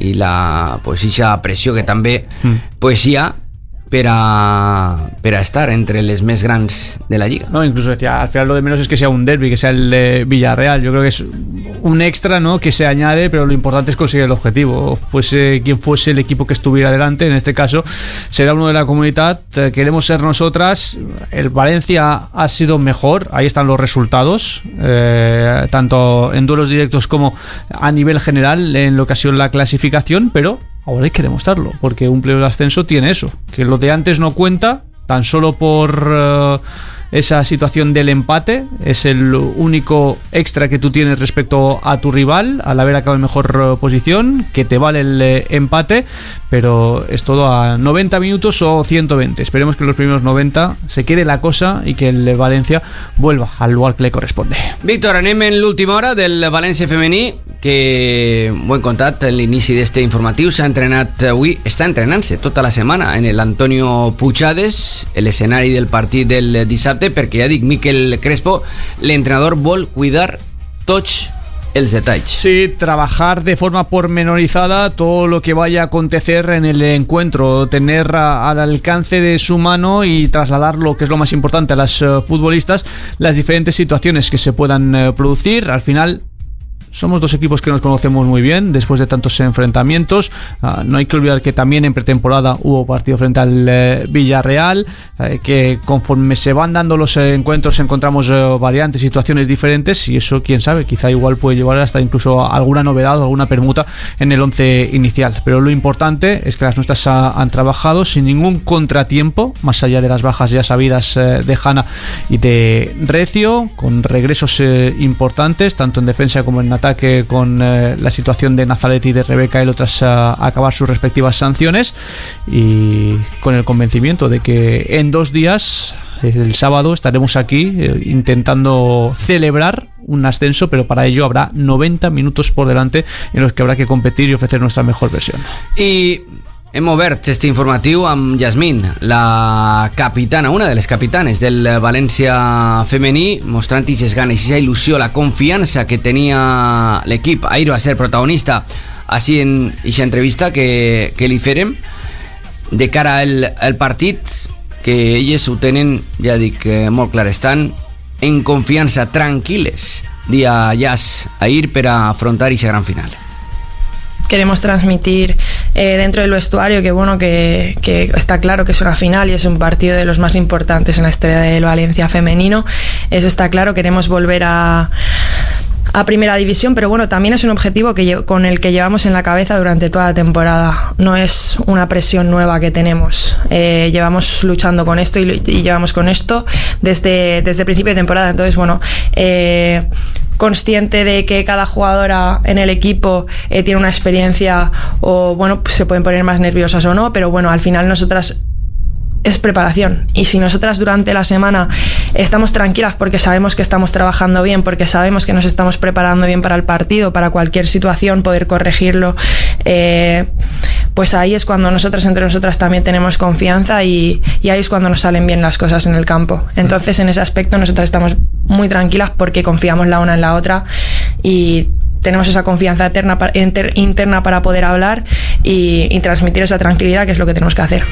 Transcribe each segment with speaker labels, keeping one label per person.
Speaker 1: i la pressió que també pues hi ha per a estar entre les més grans de la Lliga.
Speaker 2: No, incluso decía, al final lo de menos es que sea un derbi, que sea el de Villarreal. Yo creo que es un extra, ¿no?, que se añade, pero lo importante es conseguir el objetivo. Pues quien fuese el equipo que estuviera delante, en este caso será uno de la comunidad. Queremos ser nosotras. El Valencia ha sido mejor, ahí están los resultados, tanto en duelos directos como a nivel general en lo que ha sido la clasificación, pero ahora hay que demostrarlo, porque un playoff de ascenso tiene eso, que lo de antes no cuenta, tan solo por esa situación del empate, es el único extra que tú tienes respecto a tu rival, al haber acabado en mejor posición, que te vale el empate, pero es todo a 90 minutos o 120. Esperemos que en los primeros 90 se quede la cosa y que el Valencia vuelva al lugar que le corresponde.
Speaker 1: Víctor, anem en l'última hora del València femení, que ho hem contat en l'inici d'este informatiu, s'ha entrenat avui, està entrenant-se tota la setmana en l'Antonio Puigades, l'escenari del partit del dissabte, perquè ja dic, Miquel Crespo, l'entrenador, vol cuidar tots els detalls.
Speaker 2: Sí, trabajar de forma pormenorizada todo lo que vaya a acontecer en el encuentro, tener al alcance de su mano y trasladar lo que es lo más importante a las futbolistas, las diferentes situaciones que se puedan producir. Al final somos dos equipos que nos conocemos muy bien después de tantos enfrentamientos. No hay que olvidar que también en pretemporada hubo partido frente al Villarreal, que conforme se van dando los encuentros encontramos variantes, situaciones diferentes, y eso, quién sabe, quizá igual puede llevar hasta incluso a alguna novedad o alguna permuta en el 11 inicial. Pero lo importante es que las nuestras han trabajado sin ningún contratiempo, más allá de las bajas ya sabidas de Hanna y de Recio, con regresos importantes tanto en defensa como en ataque, con la situación de Nazaret y de Rebeca Elo tras acabar sus respectivas sanciones, y con el convencimiento de que en 2 días, el sábado, estaremos aquí intentando celebrar un ascenso, pero para ello habrá 90 minutos por delante en los que habrá que competir y ofrecer nuestra mejor versión.
Speaker 1: I hem obert este informatiu amb Yasmín, la capitana, una de les capitanes del València femení, mostrant aquestes ganes, aquesta il·lusió, la confiança que tenia l'equip. Ahir va ser protagonista així en aquesta entrevista que li farem de cara al partit, que elles ho tenen, ja dic, molt clar, estan en confiança, tranquil·les, dia Yas, ahir, per a afrontar aquesta gran final.
Speaker 3: Queremos transmitir dentro del vestuario que bueno, que está claro que es una final y es un partido de los más importantes en la historia del Valencia femenino. Eso está claro. Queremos volver a primera división, pero bueno, también es un objetivo con el que llevamos en la cabeza durante toda la temporada. No es una presión nueva que tenemos. Llevamos luchando con esto y llevamos con esto desde el principio de temporada. Entonces, bueno, consciente de que cada jugadora en el equipo tiene una experiencia, o bueno, pues se pueden poner más nerviosas o no, pero bueno, al final nosotras es preparación, y si nosotras durante la semana estamos tranquilas porque sabemos que estamos trabajando bien, porque sabemos que nos estamos preparando bien para el partido, para cualquier situación poder corregirlo, pues ahí es cuando nosotras entre nosotras también tenemos confianza, y ahí es cuando nos salen bien las cosas en el campo. Entonces en ese aspecto nosotras estamos muy tranquilas porque confiamos la una en la otra y tenemos esa confianza interna para poder hablar y transmitir esa tranquilidad, que es lo que tenemos que hacer.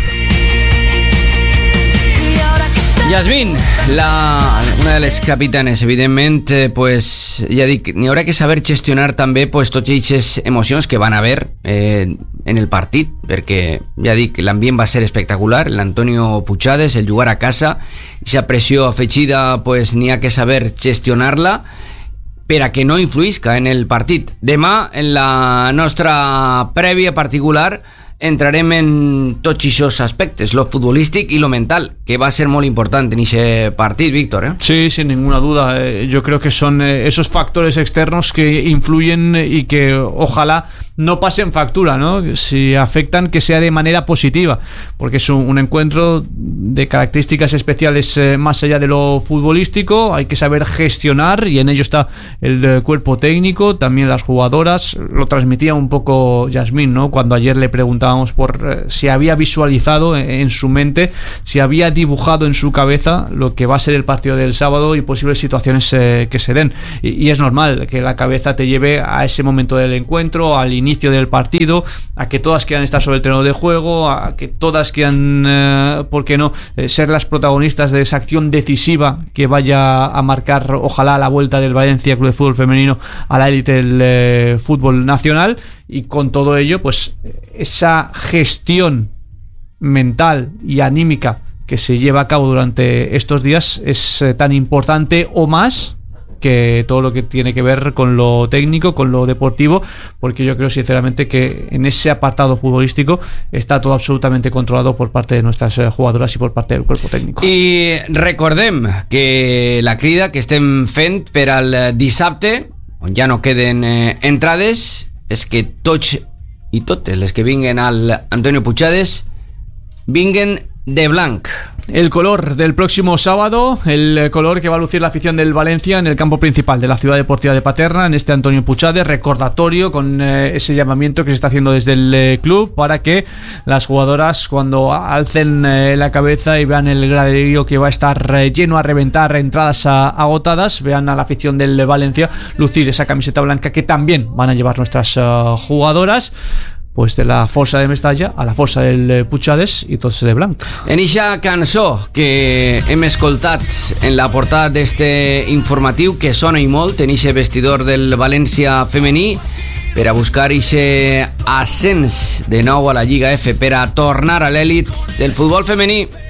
Speaker 1: Yasmín, una de les capitanes, evidentment, pues, ja dic, n'hi haurà que saber gestionar també pues, totes aquestes emocions que van haver en el partit, perquè, ja dic, l'ambient va ser espectacular, l'Antonio Puigades, el jugar a casa, aquesta pressió afegida, pues, n'hi ha que saber gestionar-la per a que no influïsca en el partit. Demà, en la nostra prèvia particular, entrarem en tots aquests aspectes, lo futbolístic y lo mental, que va a ser muy importante en ese partido, Víctor.
Speaker 2: Sí, sin ninguna duda. Yo creo que son esos factores externos que influyen y que ojalá no pasen factura, ¿no? Si afectan, que sea de manera positiva, porque es un encuentro de características especiales más allá de lo futbolístico. Hay que saber gestionar, y en ello está el cuerpo técnico, también las jugadoras. Lo transmitía un poco Yasmín, ¿no? Cuando ayer le preguntaba preguntábamos por si había visualizado en su mente, si había dibujado en su cabeza lo que va a ser el partido del sábado y posibles situaciones que se den. Y es normal que la cabeza te lleve a ese momento del encuentro, al inicio del partido, a que todas quieran estar sobre el terreno de juego, a que todas quieran, ¿por qué no?, ser las protagonistas de esa acción decisiva que vaya a marcar, ojalá, la vuelta del Valencia Club de Fútbol Femenino a la élite del fútbol nacional. Y con todo ello, pues esa gestión mental y anímica que se lleva a cabo durante estos días es tan importante o más que todo lo que tiene que ver con lo técnico, con lo deportivo, porque yo creo sinceramente que en ese apartado futbolístico está todo absolutamente controlado por parte de nuestras jugadoras y por parte del cuerpo técnico.
Speaker 1: I recordem que la crida que estem fent per al dissabte, on ja no queden entrades, és que tots i totes les que vinguen al Antonio Puigades vinguen de blanc.
Speaker 2: El color del próximo sábado, el color que va a lucir la afición del Valencia en el campo principal de la Ciudad Deportiva de Paterna, en este Antonio Puigades, recordatorio con ese llamamiento que se está haciendo desde el club para que las jugadoras, cuando alcen la cabeza y vean el graderío que va a estar lleno a reventar, entradas agotadas, vean a la afición del Valencia lucir esa camiseta blanca que también van a llevar nuestras jugadoras, pues de la força de Mestalla a la força del Puigades i tots de blanc.
Speaker 1: En eixa cançó que hem escoltat en la portada d'este informatiu, que sona i molt en eixe vestidor del València femení, per a buscar eixe ascens de nou a la Lliga F, per a tornar a l'èlit del futbol femení.